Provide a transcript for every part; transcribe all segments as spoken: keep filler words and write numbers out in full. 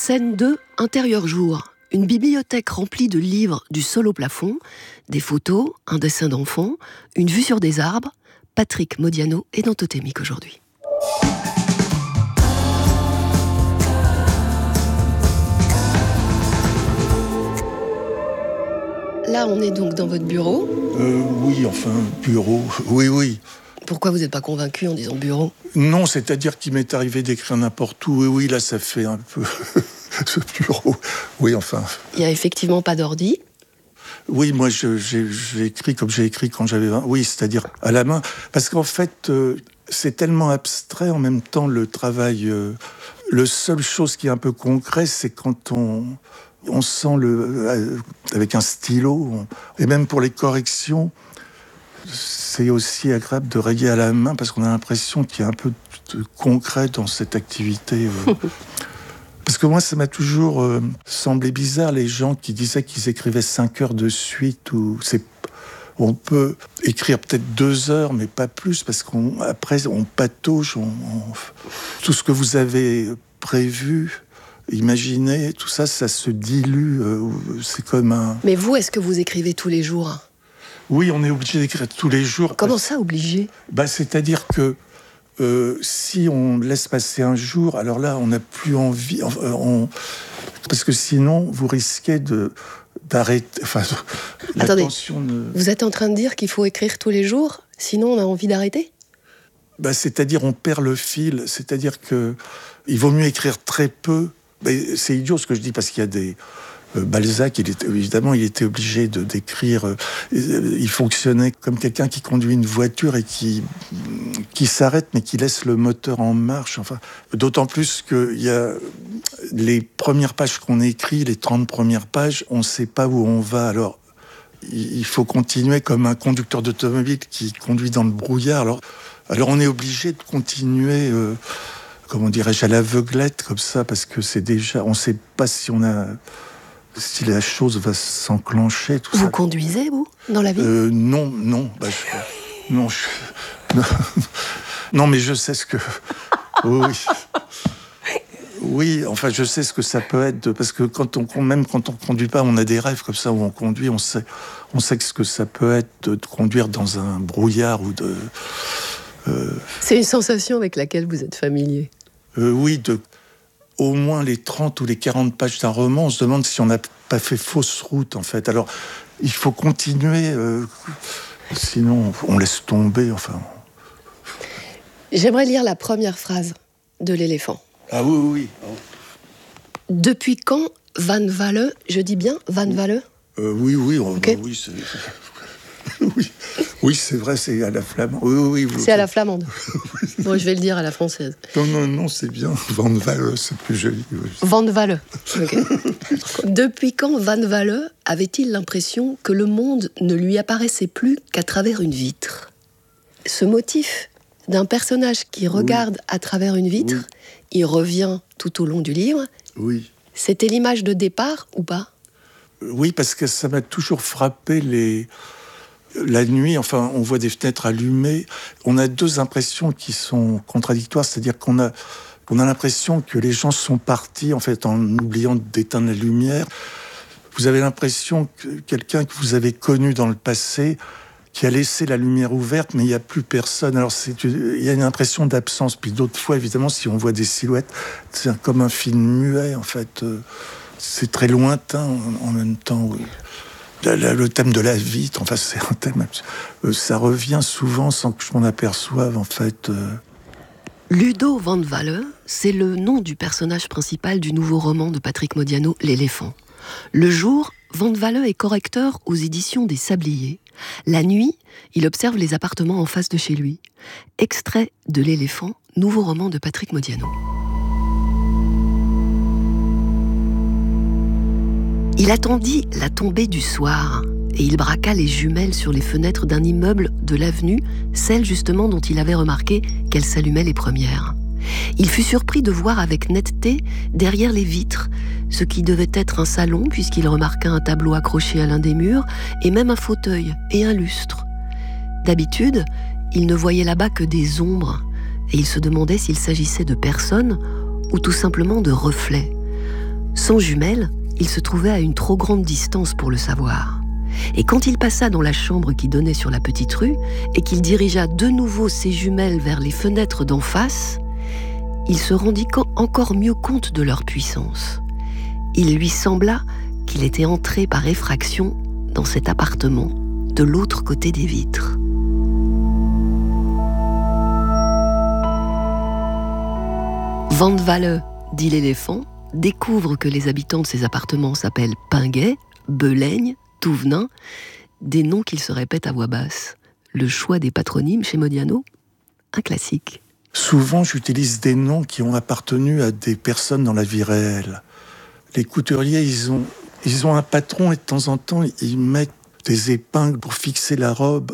Scène deux, intérieur jour. Une bibliothèque remplie de livres du sol au plafond, des photos, un dessin d'enfant, une vue sur des arbres. Patrick Modiano est dans Totémique aujourd'hui. Là, on est donc dans votre bureau. Euh, oui, enfin, bureau, oui, oui. Pourquoi vous n'êtes pas convaincu en disant bureau ? Non, c'est-à-dire qu'il m'est arrivé d'écrire n'importe où. Oui, oui, là, ça fait un peu ce bureau. Oui, enfin. Il n'y a effectivement pas d'ordi. Oui, moi, je, j'ai, j'ai écrit comme j'ai écrit quand j'avais vingt. Oui, c'est-à-dire à la main. Parce qu'en fait, euh, c'est tellement abstrait en même temps le travail. Euh, le seule chose qui est un peu concret, c'est quand on... On sent le, euh, avec un stylo, on, et même pour les corrections, c'est aussi agréable de rayer à la main parce qu'on a l'impression qu'il y a un peu de concret dans cette activité. Euh. Parce que moi, ça m'a toujours euh, semblé bizarre, les gens qui disaient qu'ils écrivaient cinq heures de suite. Ou c'est, on peut écrire peut-être deux heures, mais pas plus, parce qu'après, on, on patauge, on, on, tout ce que vous avez prévu... Imaginez, tout ça, ça se dilue, euh, c'est comme un... Mais vous, est-ce que vous écrivez tous les jours ? Oui, on est obligé d'écrire tous les jours. Comment ça, obligé ? Bah, c'est-à-dire que euh, si on laisse passer un jour, alors là, on n'a plus envie... Euh, on... Parce que sinon, vous risquez de, d'arrêter... Enfin, Attendez, ne... vous êtes en train de dire qu'il faut écrire tous les jours, sinon on a envie d'arrêter ? Bah, c'est-à-dire, on perd le fil, c'est-à-dire que il vaut mieux écrire très peu. Mais c'est idiot ce que je dis, parce qu'il y a des... Euh, Balzac, il était, évidemment, il était obligé de, d'écrire... Euh, il fonctionnait comme quelqu'un qui conduit une voiture et qui, qui s'arrête, mais qui laisse le moteur en marche. Enfin, d'autant plus qu'il y a les premières pages qu'on écrit, les trente premières pages, on ne sait pas où on va. Alors, il faut continuer comme un conducteur d'automobile qui conduit dans le brouillard. Alors, alors on est obligé de continuer... Euh, comment dirais-je, à l'aveuglette, comme ça, parce que c'est déjà... On ne sait pas si on a... si la chose va s'enclencher, tout vous ça. Vous conduisez, vous, dans la vie ? euh, Non, non. Bah, je, non, je, non, non, mais je sais ce que... Oui, oui, enfin, je sais ce que ça peut être, parce que quand on, même quand on ne conduit pas, on a des rêves comme ça, où on conduit, on sait, on sait ce que ça peut être de, de conduire dans un brouillard ou de... Euh... C'est une sensation avec laquelle vous êtes familier. Euh, oui, de au moins les trente ou les quarante pages d'un roman, on se demande si on n'a pas fait fausse route, en fait. Alors, il faut continuer, euh, sinon on laisse tomber, enfin... J'aimerais lire la première phrase de l'éléphant. Ah oui, oui, oui. Depuis quand Van Walle, je dis bien Van Walle ? euh, Oui, oui, on, okay. oui, c'est... oui. Oui, c'est vrai, c'est à la flamande. Oui, oui, oui, c'est à la flamande. Bon, je vais le dire à la française. Non, non, non, c'est bien. Van Walle, c'est plus joli. Oui. Van Walle. Okay. Depuis quand Van Walle avait-il l'impression que le monde ne lui apparaissait plus qu'à travers une vitre ? Ce motif d'un personnage qui regarde oui. à travers une vitre, oui. il revient tout au long du livre. Oui. C'était l'image de départ ou pas ? Oui, parce que ça m'a toujours frappé les... La nuit, enfin, on voit des fenêtres allumées. On a deux impressions qui sont contradictoires, c'est-à-dire qu'on a, on a l'impression que les gens sont partis, en fait, en oubliant d'éteindre la lumière. Vous avez l'impression que quelqu'un que vous avez connu dans le passé, qui a laissé la lumière ouverte, mais il n'y a plus personne. Alors, c'est, il y a une impression d'absence. Puis d'autres fois, évidemment, si on voit des silhouettes, c'est comme un film muet, en fait. C'est très lointain en même temps, oui. Le thème de la vitre, enfin, c'est un thème... Euh, ça revient souvent sans que je m'en aperçoive, en fait. Euh... Ludo Van Walle, c'est le nom du personnage principal du nouveau roman de Patrick Modiano, L'éléphant. Le jour, Van Walle est correcteur aux éditions des Sabliers. La nuit, il observe les appartements en face de chez lui. Extrait de L'éléphant, nouveau roman de Patrick Modiano. Il attendit la tombée du soir et il braqua les jumelles sur les fenêtres d'un immeuble de l'avenue, celle justement dont il avait remarqué qu'elles s'allumaient les premières. Il fut surpris de voir avec netteté, derrière les vitres, ce qui devait être un salon puisqu'il remarqua un tableau accroché à l'un des murs et même un fauteuil et un lustre. D'habitude, il ne voyait là-bas que des ombres et il se demandait s'il s'agissait de personnes ou tout simplement de reflets. Sans jumelles, il se trouvait à une trop grande distance pour le savoir. Et quand il passa dans la chambre qui donnait sur la petite rue et qu'il dirigea de nouveau ses jumelles vers les fenêtres d'en face, il se rendit encore mieux compte de leur puissance. Il lui sembla qu'il était entré par effraction dans cet appartement de l'autre côté des vitres. Van Walle, dit l'éléphant, découvre que les habitants de ces appartements s'appellent Pinguet, Belaigne, Touvenin, des noms qu'il se répète à voix basse. Le choix des patronymes chez Modiano, un classique. Souvent, j'utilise des noms qui ont appartenu à des personnes dans la vie réelle. Les couturiers, ils ont, ils ont un patron et de temps en temps, ils mettent des épingles pour fixer la robe.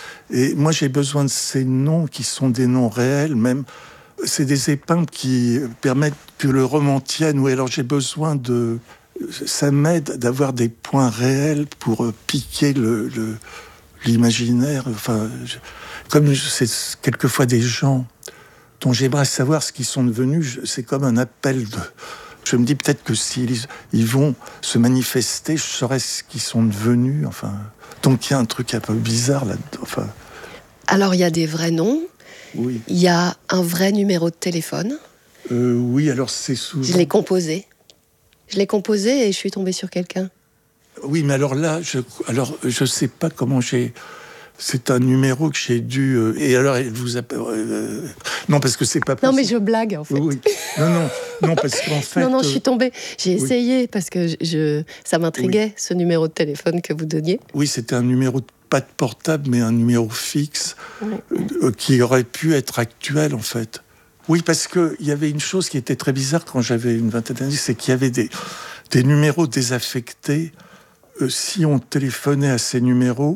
Et moi, j'ai besoin de ces noms qui sont des noms réels, même. C'est des épingles qui permettent que le roman tienne. Ou alors, j'ai besoin de... Ça m'aide d'avoir des points réels pour piquer le, le, l'imaginaire. Enfin, je, comme c'est quelquefois des gens dont j'aimerais savoir ce qu'ils sont devenus, c'est comme un appel de... Je me dis peut-être que s'ils ils vont se manifester, je saurais ce qu'ils sont devenus. Enfin, donc il y a un truc un peu bizarre là-dedans. Enfin... Alors il y a des vrais noms. Oui. Il y a un vrai numéro de téléphone. Euh, oui, alors c'est souvent... Je l'ai composé. Je l'ai composé et je suis tombée sur quelqu'un. Oui, mais alors là, je alors je sais pas comment j'ai... C'est un numéro que j'ai dû... Euh, et alors, elle vous appelle... Euh, non, parce que c'est pas possible. Non, mais je blague, en fait. Oui, non, non, non, parce qu'en fait... Non, non, je suis tombée. J'ai oui. essayé, parce que je, je, ça m'intriguait, oui. ce numéro de téléphone que vous donniez. Oui, c'était un numéro, de, pas de portable, mais un numéro fixe, oui. euh, qui aurait pu être actuel, en fait. Oui, parce qu'il y avait une chose qui était très bizarre quand j'avais une vingtaine d'années, c'est qu'il y avait des, des numéros désaffectés. Euh, si on téléphonait à ces numéros,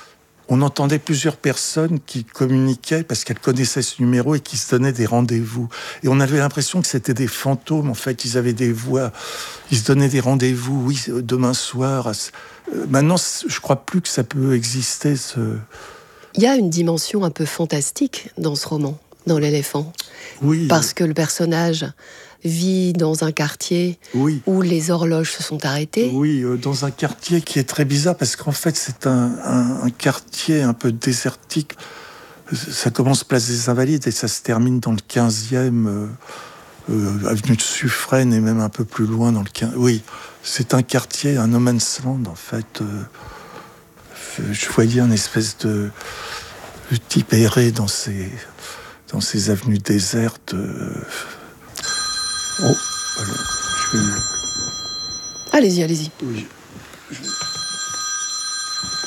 on entendait plusieurs personnes qui communiquaient parce qu'elles connaissaient ce numéro et qui se donnaient des rendez-vous. Et on avait l'impression que c'était des fantômes, en fait. Ils avaient des voix, ils se donnaient des rendez-vous, oui, demain soir. Euh, maintenant, je crois plus que ça peut exister. Ce... Il y a une dimension un peu fantastique dans ce roman, dans l'éléphant. Oui. Parce que le personnage vit dans un quartier oui. où les horloges se sont arrêtées. Oui, euh, dans un quartier qui est très bizarre, parce qu'en fait, c'est un, un, un quartier un peu désertique. Ça commence place des Invalides et ça se termine dans le quinzième, euh, euh, avenue de Suffren, et même un peu plus loin dans le quinzième. Oui, c'est un quartier, un no man's land, en fait. Euh, je voyais un espèce de, de type errer dans ces, dans ces avenues désertes. Euh, Oh, alors, je vais... Allez-y, allez-y. Oui. Je... Allô ?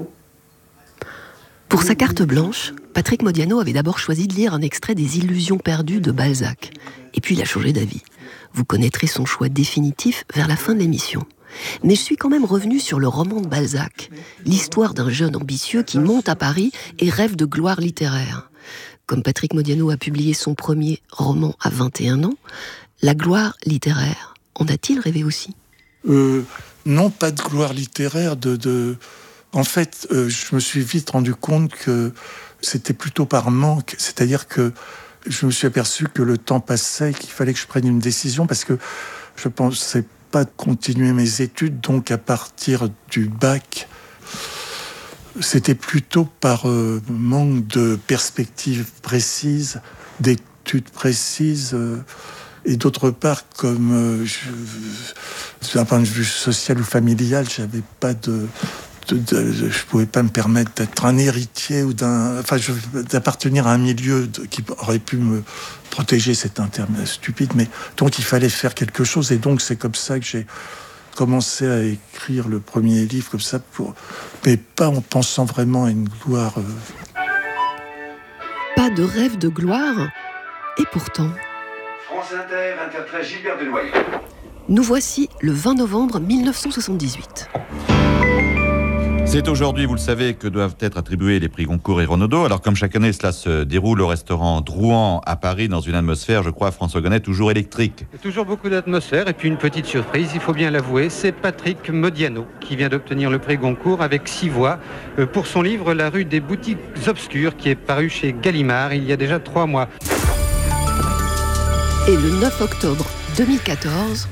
Pour sa carte blanche, Patrick Modiano avait d'abord choisi de lire un extrait des Illusions perdues de Balzac. Et puis il a changé d'avis. Vous connaîtrez son choix définitif vers la fin de l'émission. Mais je suis quand même revenu sur le roman de Balzac, l'histoire d'un jeune ambitieux qui monte à Paris et rêve de gloire littéraire. Comme Patrick Modiano a publié son premier roman à vingt et un ans, la gloire littéraire, en a-t-il rêvé aussi ? euh, Non, pas de gloire littéraire. De, de... En fait, euh, je me suis vite rendu compte que c'était plutôt par manque. C'est-à-dire que je me suis aperçu que le temps passait, qu'il fallait que je prenne une décision, parce que je ne pensais pas continuer mes études. Donc, à partir du bac... C'était plutôt par euh, manque de perspectives précises, d'études précises, euh, et d'autre part, comme euh, je, d'un point de vue social ou familial, j'avais pas de, de, de, de, je pouvais pas me permettre d'être un héritier ou d'un, enfin, je, d'appartenir à un milieu de, qui aurait pu me protéger. C'est un terme stupide, mais donc il fallait faire quelque chose, et donc c'est comme ça que j'ai commencé à écrire le premier livre comme ça, pour... mais pas en pensant vraiment à une gloire. Euh... Pas de rêve de gloire, et pourtant... France Inter, interprète Gilbert Denoyer. Nous voici le vingt novembre mille neuf cent soixante-dix-huit. C'est aujourd'hui, vous le savez, que doivent être attribués les prix Goncourt et Renaudot. Alors, comme chaque année, cela se déroule au restaurant Drouan à Paris, dans une atmosphère, je crois, François Gonnet, toujours électrique. Toujours beaucoup d'atmosphère, et puis une petite surprise, il faut bien l'avouer, c'est Patrick Modiano qui vient d'obtenir le prix Goncourt avec six voix pour son livre La rue des boutiques obscures, qui est paru chez Gallimard il y a déjà trois mois. Et le neuf octobre deux mille quatorze.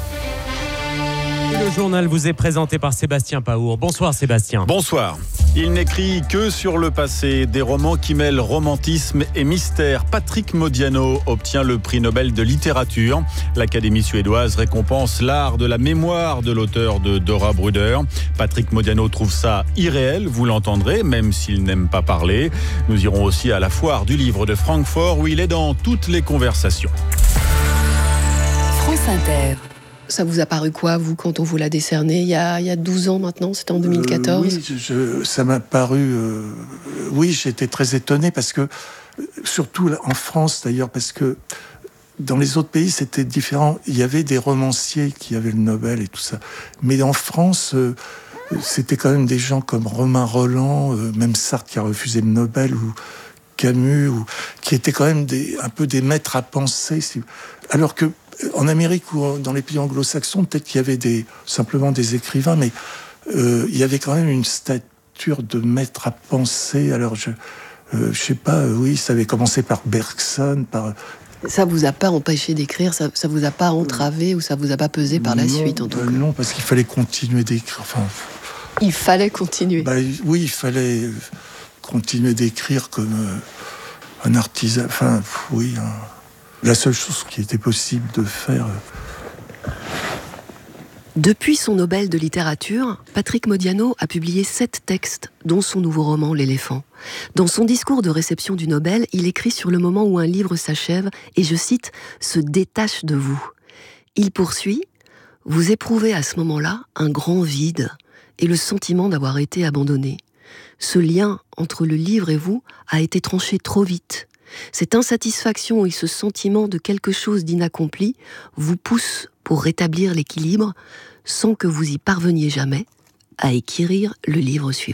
Le journal vous est présenté par Sébastien Paour. Bonsoir Sébastien. Bonsoir. Il n'écrit que sur le passé, des romans qui mêlent romantisme et mystère. Patrick Modiano obtient le prix Nobel de littérature. L'Académie suédoise récompense l'art de la mémoire de l'auteur de Dora Bruder. Patrick Modiano trouve ça irréel, vous l'entendrez, même s'il n'aime pas parler. Nous irons aussi à la foire du livre de Francfort où il est dans toutes les conversations. France Inter. Ça vous a paru quoi, vous, quand on vous l'a décerné il y a, il y a douze ans maintenant, c'était en deux mille quatorze? euh, Oui, je, je, ça m'a paru... Euh, oui, j'étais très étonné parce que, surtout en France d'ailleurs, parce que dans les autres pays, c'était différent. Il y avait des romanciers qui avaient le Nobel et tout ça. Mais en France, euh, c'était quand même des gens comme Romain Rolland, euh, même Sartre qui a refusé le Nobel, ou Camus, ou, qui étaient quand même des, un peu des maîtres à penser. Alors que en Amérique ou dans les pays anglo-saxons, peut-être qu'il y avait des, simplement des écrivains, mais euh, il y avait quand même une stature de maître à penser. Alors, je euh, je sais pas, euh, oui, ça avait commencé par Bergson, par... Ça vous a pas empêché d'écrire, ça, ça vous a pas entravé ou ça vous a pas pesé par la non, suite, en tout bah, cas? Non, parce qu'il fallait continuer d'écrire. Enfin, il fallait continuer. Bah, oui, il fallait continuer d'écrire comme euh, un artisan. Enfin, oui, un... la seule chose qui était possible de faire. Depuis son Nobel de littérature, Patrick Modiano a publié sept textes, dont son nouveau roman L'éléphant. Dans son discours de réception du Nobel, il écrit sur le moment où un livre s'achève et, je cite, « se détache de vous ». Il poursuit « Vous éprouvez à ce moment-là un grand vide et le sentiment d'avoir été abandonné. Ce lien entre le livre et vous a été tranché trop vite. Cette insatisfaction et ce sentiment de quelque chose d'inaccompli vous poussent pour rétablir l'équilibre sans que vous y parveniez jamais à écrire le livre suivant. »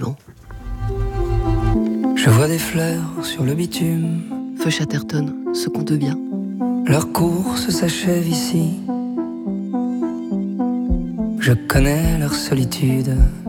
Je vois des fleurs sur le bitume. Feu Chatterton se compte bien. Leur course s'achève ici. Je connais leur solitude.